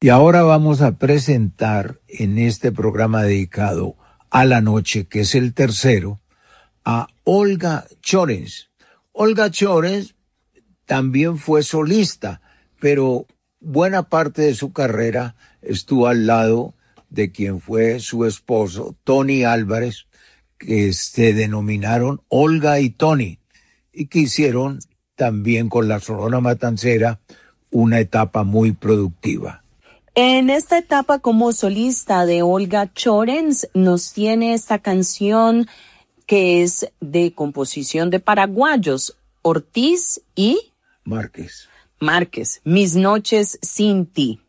Y ahora vamos a presentar en este programa dedicado a la noche, que es el tercero, a Olga Chorens. Olga Chorens también fue solista, pero buena parte de su carrera estuvo al lado de quien fue su esposo, Tony Álvarez, que se denominaron Olga y Tony, y que hicieron también con la Sonora Matancera una etapa muy productiva. En esta etapa como solista de Olga Chorens nos tiene esta canción que es de composición de paraguayos, Ortiz y Márquez. Mis noches sin ti.